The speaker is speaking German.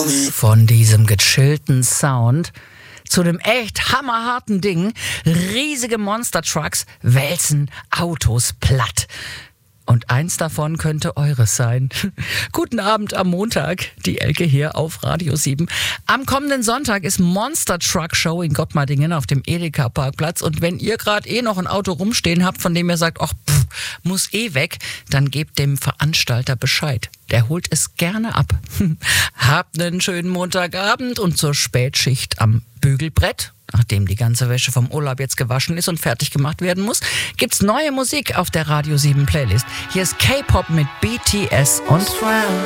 Von diesem gechillten Sound zu dem echt hammerharten Ding. Riesige Monster-Trucks wälzen Autos platt. Und eins davon könnte eures sein. Guten Abend am Montag, die Elke hier auf Radio 7. Am kommenden Sonntag ist Monster Truck Show in Gottmardingen auf dem Edeka-Parkplatz. Und wenn ihr gerade noch ein Auto rumstehen habt, von dem ihr sagt, ach, muss weg, dann gebt dem Veranstalter Bescheid. Der holt es gerne ab. Habt einen schönen Montagabend und zur Spätschicht am Bügelbrett, nachdem die ganze Wäsche vom Urlaub jetzt gewaschen ist und fertig gemacht werden muss, gibt's neue Musik auf der Radio 7 Playlist. Hier ist K-Pop mit BTS und